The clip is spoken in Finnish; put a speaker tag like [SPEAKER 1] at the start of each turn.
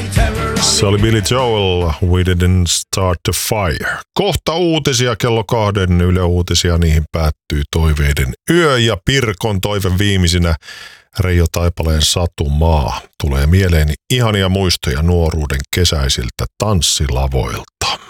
[SPEAKER 1] Se oli Billy Joel, We Didn't Start the Fire. Kohta uutisia, kello 2 Yle Uutisia, niihin päättyy Toiveiden yö ja Pirkon toive viimeisinä Reijo Taipaleen Satumaa. Tulee mieleeni ihania muistoja nuoruuden kesäisiltä tanssilavoilta.